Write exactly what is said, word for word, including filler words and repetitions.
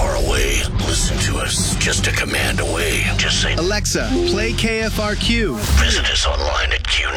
far away. Listen to us just a command away. Just say, Alexa, play K F R Q. visit us online at Q